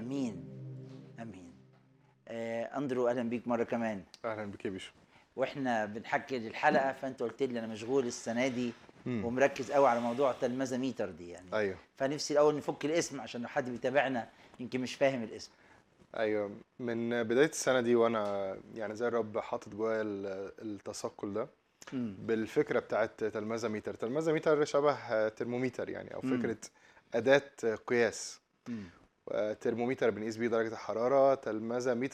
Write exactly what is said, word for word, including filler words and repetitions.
امين امين. آه اندرو، اهلا بيك مره كمان. اهلا بك يا باشا. واحنا بنحكي الحلقه فانت قلت لي انا مشغول السنه دي امم ومركز قوي على موضوع تلمذة ميتر دي يعني. ايوه فنفسي الاول نفك الاسم عشان لو حد بيتابعنا يمكن مش فاهم الاسم. ايوه، من بدايه السنه دي وانا يعني زي الرب حاطط جوايا ال- التثقل ده امم بالفكره بتاعت تلمذة ميتر. تلمذة ميتر شبه ترمومتر يعني، او امم فكره اداه قياس. امم ترمومتر بنقيس بيه درجه الحراره، تلمذة ميتر